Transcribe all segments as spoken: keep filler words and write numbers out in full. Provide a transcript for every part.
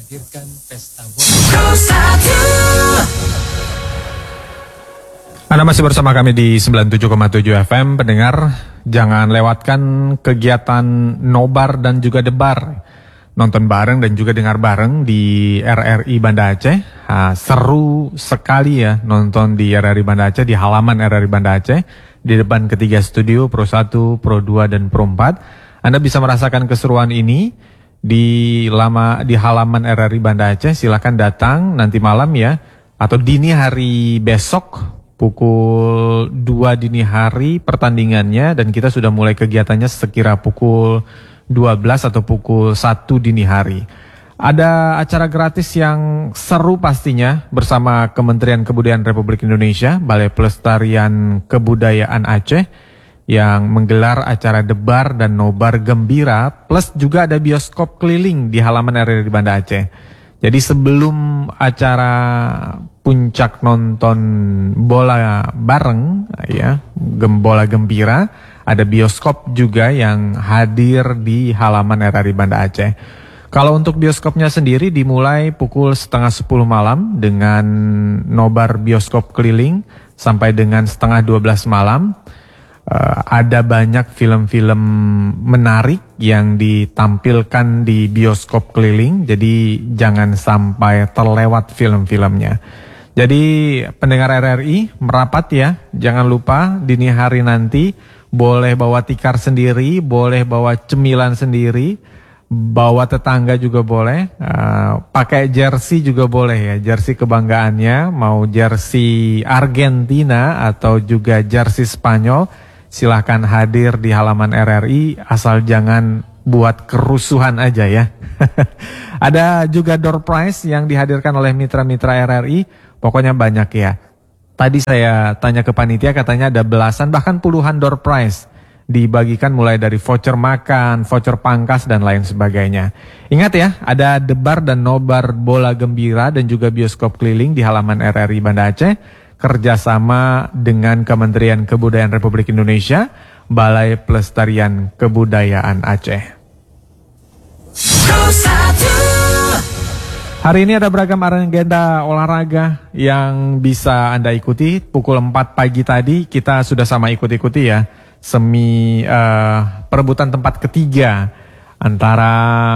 menghadirkan pesta bola. Anda masih bersama kami di sembilan puluh tujuh koma tujuh F M. Pendengar, jangan lewatkan kegiatan nobar dan juga debar. Nonton bareng dan juga dengar bareng di R R I Banda Aceh. Ha, seru sekali ya nonton di R R I Banda Aceh, di halaman R R I Banda Aceh. Di depan ketiga studio, Pro satu, Pro dua, dan Pro empat. Anda bisa merasakan keseruan ini di lama di halaman R R I Banda Aceh. Silakan datang nanti malam ya, atau dini hari besok pukul dua dini hari pertandingannya, dan kita sudah mulai kegiatannya sekira pukul dua belas atau pukul satu dini hari. Ada acara gratis yang seru pastinya bersama Kementerian Kebudayaan Republik Indonesia, Balai Pelestarian Kebudayaan Aceh yang menggelar acara debar dan nobar gembira, plus juga ada bioskop keliling di halaman R R I Banda Aceh. Jadi sebelum acara puncak nonton bola bareng ya, bola gembira, ada bioskop juga yang hadir di halaman R R I Banda Aceh. Kalau untuk bioskopnya sendiri dimulai pukul setengah sepuluh malam dengan nobar bioskop keliling sampai dengan setengah dua belas malam. Uh, ada banyak film-film menarik yang ditampilkan di bioskop keliling, jadi jangan sampai terlewat film-filmnya. Jadi pendengar R R I merapat ya, jangan lupa dini hari nanti boleh bawa tikar sendiri, boleh bawa cemilan sendiri, bawa tetangga juga boleh, uh, pakai jersey juga boleh ya, jersey kebanggaannya, mau jersey Argentina atau juga jersey Spanyol, silahkan hadir di halaman R R I, asal jangan buat kerusuhan aja ya. Ada juga door prize yang dihadirkan oleh mitra-mitra R R I, pokoknya banyak ya. Tadi saya tanya ke panitia, katanya ada belasan bahkan puluhan door prize dibagikan mulai dari voucher makan, voucher pangkas, dan lain sebagainya. Ingat ya, ada debar dan nobar bola gembira dan juga bioskop keliling di halaman R R I Banda Aceh, kerjasama dengan Kementerian Kebudayaan Republik Indonesia, Balai Pelestarian Kebudayaan Aceh. Hari ini ada beragam agenda olahraga yang bisa Anda ikuti. Pukul empat pagi tadi kita sudah sama ikut-ikuti ya, semi uh, perebutan tempat ketiga antara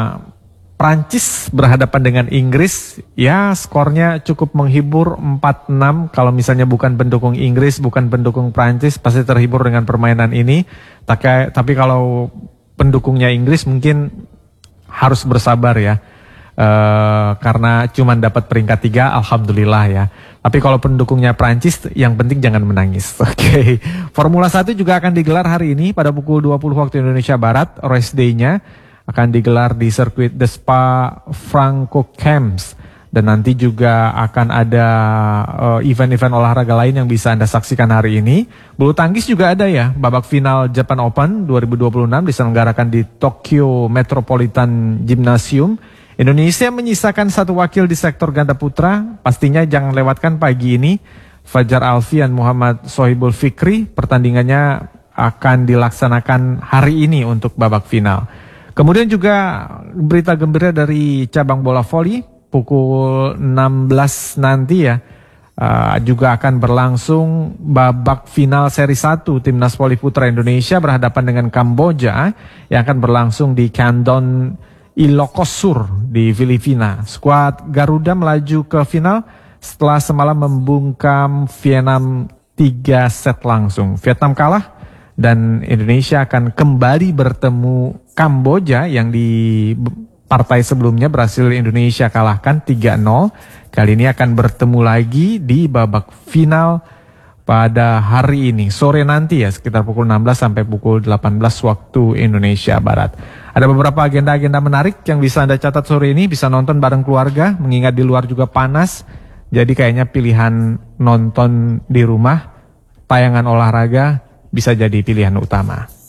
Prancis berhadapan dengan Inggris. Ya, skornya cukup menghibur empat enam. Kalau misalnya bukan pendukung Inggris, bukan pendukung Prancis, pasti terhibur dengan permainan ini. Tapi, tapi kalau pendukungnya Inggris mungkin harus bersabar ya, uh, karena cuma dapat peringkat tiga, alhamdulillah ya. Tapi kalau pendukungnya Prancis, yang penting jangan menangis. Oke, okay. Formula satu juga akan digelar hari ini pada pukul dua puluh waktu Indonesia Barat. Race day-nya akan digelar di sirkuit The Spa Francorchamps, dan nanti juga akan ada uh, event-event olahraga lain yang bisa Anda saksikan hari ini. Bulu tangkis juga ada ya, babak final Japan Open dua ribu dua puluh enam diselenggarakan di Tokyo Metropolitan Gymnasium. Indonesia menyisakan satu wakil di sektor ganda putra, pastinya jangan lewatkan pagi ini. Fajar Alfian Muhammad Sohibul Fikri, pertandingannya akan dilaksanakan hari ini untuk babak final. Kemudian juga berita gembira dari cabang bola voli, pukul enam belas nanti ya, uh, juga akan berlangsung babak final seri satu Timnas Voli Putra Indonesia berhadapan dengan Kamboja yang akan berlangsung di Kandon Ilocosur di Filipina. Skuad Garuda melaju ke final setelah semalam membungkam Vietnam tiga set langsung. Vietnam kalah dan Indonesia akan kembali bertemu Kamboja yang di partai sebelumnya berhasil Indonesia kalahkan tiga nol. Kali ini akan bertemu lagi di babak final pada hari ini, sore nanti ya, sekitar pukul enam belas sampai pukul delapan belas waktu Indonesia Barat. Ada beberapa agenda-agenda menarik yang bisa Anda catat sore ini, bisa nonton bareng keluarga, mengingat di luar juga panas. Jadi kayaknya pilihan nonton di rumah, tayangan olahraga bisa jadi pilihan utama.